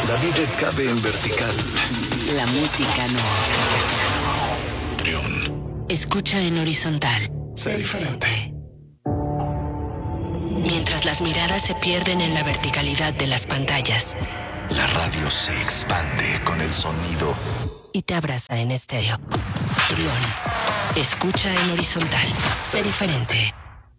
La vida cabe en vertical. La música no. Trión. Escucha en horizontal. Sé diferente. Mientras las miradas se pierden en la verticalidad de las pantallas. La radio se expande con el sonido. Y te abraza en estéreo. Trión. Escucha en horizontal. Sé diferente.